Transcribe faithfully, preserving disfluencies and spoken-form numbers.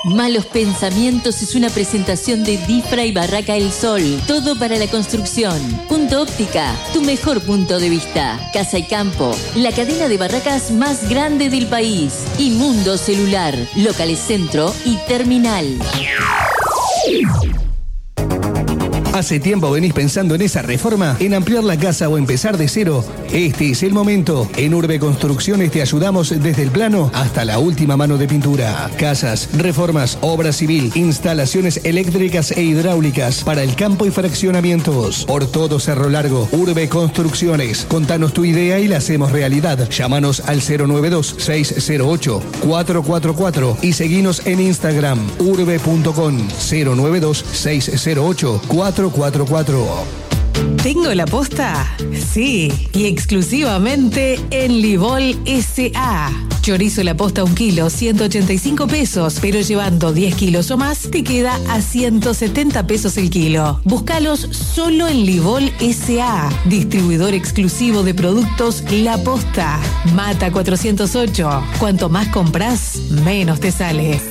Malos Pensamientos es una presentación de Difra y Barraca El Sol. Todo para la construcción. Punto Óptica, tu mejor punto de vista. Casa y Campo, la cadena de barracas más grande del país. Y Mundo Celular, locales Centro y Terminal. ¿Hace tiempo venís pensando en esa reforma? ¿En ampliar la casa o empezar de cero? Este es el momento. En Urbe Construcciones te ayudamos desde el plano hasta la última mano de pintura. Casas, reformas, obra civil, instalaciones eléctricas e hidráulicas para el campo y fraccionamientos. Por todo Cerro Largo, Urbe Construcciones. Contanos tu idea y la hacemos realidad. Llámanos al cero nueve dos, seis cero ocho, cuatro cuatro cuatro y seguinos en Instagram urbe punto com cero nueve dos, seis cero ocho, cuatro cuatro cuatro. ¿Tengo la posta? Sí, y exclusivamente en Livol S A. Chorizo la posta un kilo, ciento ochenta y cinco pesos, pero llevando diez kilos o más, te queda a ciento setenta pesos el kilo. Búscalos solo en Livol S A, distribuidor exclusivo de productos La Posta. Mata cuatrocientos ocho. Cuanto más compras, menos te sale.